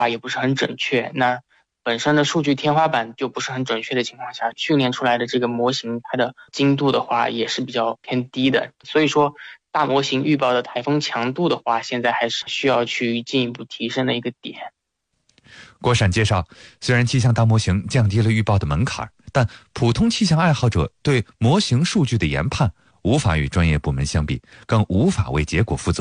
也不是很准确。那本身的数据天花板就不是很准确的情况下，训练出来的这个模型，它的精度的话也是比较偏低的。所以说，大模型预报的台风强度的话，现在还是需要去进一步提升的一个点。 郭闪介绍，虽然气象大模型降低了预报的门槛，但普通气象爱好者对模型数据的研判无法与专业部门相比，更无法为结果负责。